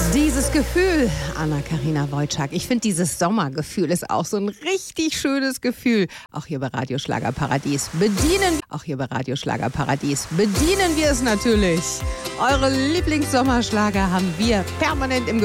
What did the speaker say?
Dieses Gefühl, Anna-Karina Wojcik, ich finde, dieses Sommergefühl ist auch so ein richtig schönes Gefühl. Auch hier bei Radio Schlagerparadies bedienen wir es natürlich. Eure Lieblingssommerschlager haben wir permanent im